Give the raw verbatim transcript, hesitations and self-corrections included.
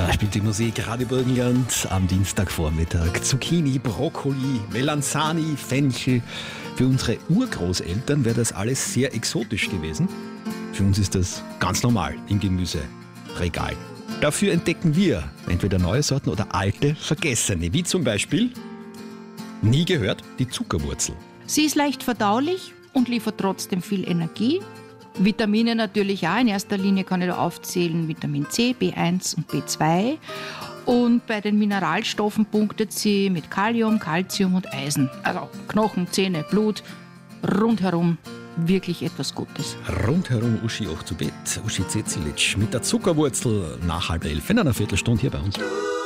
Da spielt die Musik Radio Burgenland am Dienstagvormittag. Zucchini, Brokkoli, Melanzani, Fenchel. Für unsere Urgroßeltern wäre das alles sehr exotisch gewesen. Für uns ist das ganz normal im Gemüseregal. Dafür entdecken wir entweder neue Sorten oder alte, vergessene, wie zum Beispiel, nie gehört, die Zuckerwurzel. Sie ist leicht verdaulich und liefert trotzdem viel Energie. Vitamine natürlich auch. In erster Linie kann ich da aufzählen Vitamin C, B eins und B zwei. Und bei den Mineralstoffen punktet sie mit Kalium, Calcium und Eisen. Also Knochen, Zähne, Blut, rundherum wirklich etwas Gutes. Rundherum Uschi auch zu Bett. Uschi Zezilic mit der Zuckerwurzel nach halb elf in einer Viertelstunde hier bei uns.